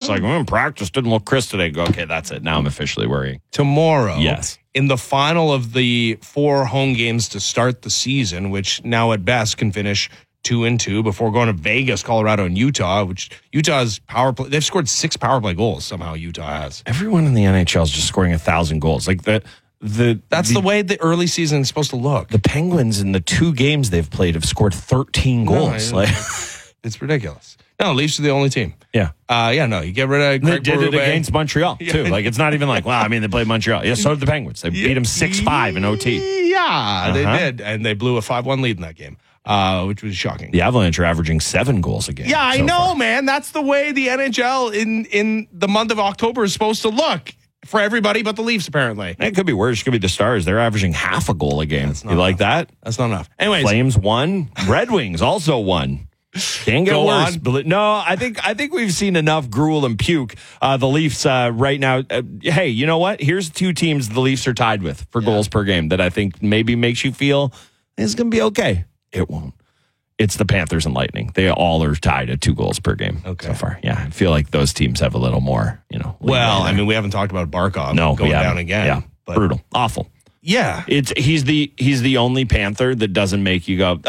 like, practice didn't look crisp today. Go, okay, that's it. Now I'm officially worrying. Tomorrow, yes, in the final of the 4 home games to start the season, which now at best can finish 2-2 before going to Vegas, Colorado, and Utah, which Utah's power play, they've scored 6 power play goals somehow, Utah has. Everyone in the NHL is just scoring 1,000 goals. Like that's the way the early season is supposed to look. The Penguins in the 2 games they've played have scored 13 goals. It's ridiculous. No, Leafs are the only team. Yeah. You get rid of Craig They did Berube. it against Montreal, too. Like, it's not even like, they played Montreal. Yeah, so did the Penguins. They beat them 6-5 in OT. Yeah, they did. And they blew a 5-1 lead in that game, which was shocking. The Avalanche are averaging 7 goals a game. Yeah, I know, man. That's the way the NHL in the month of October is supposed to look for everybody but the Leafs, apparently. It could be worse. It could be the Stars. They're averaging half a goal a game. You like that? That's not enough. Anyways. Flames won. Red Wings also won. Can't get worse. No, I think we've seen enough gruel and puke. The Leafs right now. Hey, you know what? Here's 2 teams the Leafs are tied with for goals per game that I think maybe makes you feel it's going to be okay. It won't. It's the Panthers and Lightning. They all are tied at 2 goals per game so far. Yeah, I feel like those teams have a little more, Well, I mean, we haven't talked about Barkov going down again. Yeah, but brutal. Awful. Yeah. He's the only Panther that doesn't make you go,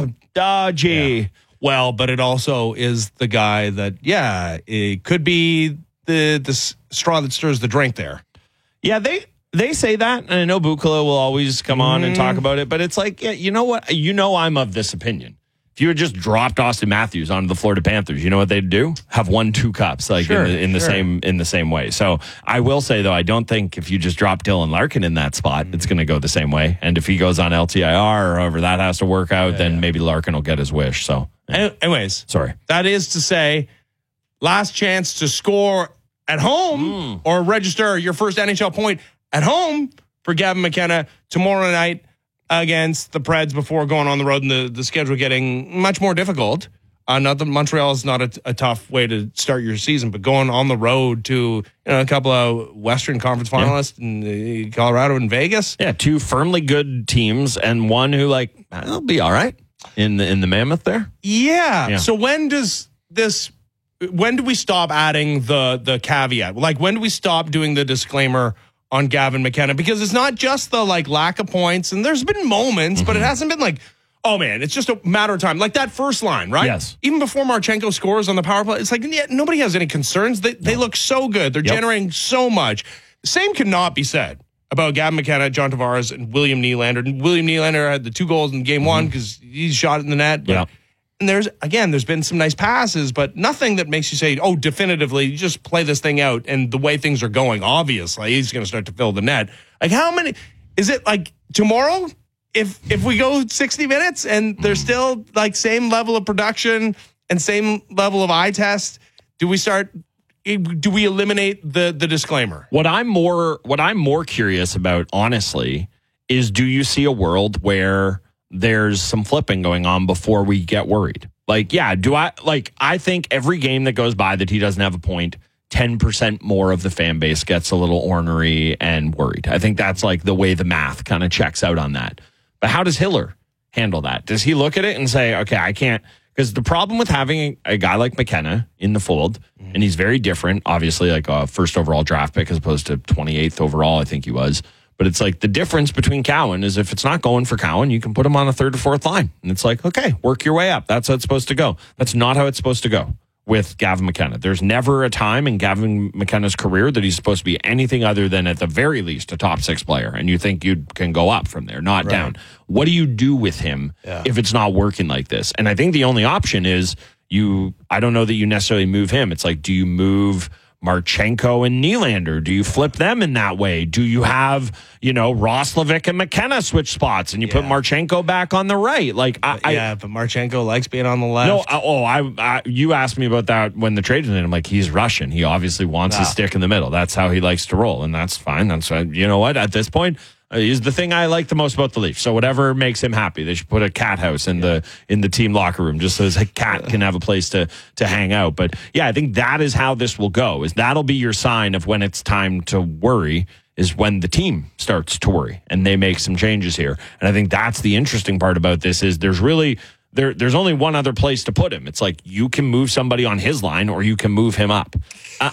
gee. Yeah. Well, but it also is the guy that, it could be the straw that stirs the drink there. Yeah, they say that, and I know Bukala will always come on and talk about it, but it's like, you know what? I'm of this opinion. If you had just dropped Austin Matthews onto the Florida Panthers, you know what they'd do? Have 1-2 cups, in the same way. So I will say though, I don't think if you just drop Dylan Larkin in that spot, it's going to go the same way. And if he goes on LTIR or however that has to work out, then maybe Larkin will get his wish. So, anyways, sorry. That is to say, last chance to score at home or register your first NHL point at home for Gavin McKenna tomorrow night against the Preds before going on the road and the schedule getting much more difficult. Not that Montreal is not a tough way to start your season, but going on the road to a couple of Western Conference finalists in Colorado and Vegas. Yeah, 2 firmly good teams and one who will be all right in the Mammoth there. Yeah. So when do we stop adding the caveat? Like, when do we stop doing the disclaimer on Gavin McKenna? Because it's not just the lack of points, and there's been moments, but it hasn't been oh man, it's just a matter of time. Like that first line, right? Yes. Even before Marchenko scores on the power play, it's nobody has any concerns. They look so good. They're generating so much. Same cannot be said about Gavin McKenna, John Tavares, and William Nylander. William Nylander had the 2 goals in game 1 because he shot it in the net. But, and there's been some nice passes, but nothing that makes you say, definitively, you just play this thing out. And the way things are going, obviously, he's going to start to fill the net. How many, is it tomorrow? If we go 60 minutes and there's still same level of production and same level of eye test, do we eliminate the disclaimer? What I'm more curious about, honestly, is do you see a world where there's some flipping going on before we get worried? I think every game that goes by that he doesn't have a point, 10% more of the fan base gets a little ornery and worried. I think that's the way the math kind of checks out on that. But how does Hiller handle that? Does he look at it and say, okay, I can't? Because the problem with having a guy like McKenna in the fold, and he's very different, obviously, a first overall draft pick as opposed to 28th overall, I think he was. But it's the difference between Cowan is if it's not going for Cowan, you can put him on a 3rd or 4th line. And it's okay, work your way up. That's how it's supposed to go. That's not how it's supposed to go with Gavin McKenna. There's never a time in Gavin McKenna's career that he's supposed to be anything other than at the very least a top 6 player. And you think you can go up from there, not down. What do you do with him if it's not working like this? And I think the only option is I don't know that you necessarily move him. It's do you move Marchenko and Nylander? Do you flip them in that way? Do you have, Roslovic and McKenna switch spots and you put Marchenko back on the right? But Marchenko likes being on the left. No, you asked me about that when the trade was in. I'm he's Russian. He obviously wants his stick in the middle. That's how he likes to roll, and that's fine. That's you know what? At this point, he's the thing I like the most about the Leafs. So whatever makes him happy, they should put a cat house in the team locker room just so his cat can have a place to hang out. But I think that is how this will go. Is that'll be your sign of when it's time to worry, is when the team starts to worry and they make some changes here. And I think that's the interesting part about this is there's really there's only one other place to put him. It's you can move somebody on his line or you can move him up.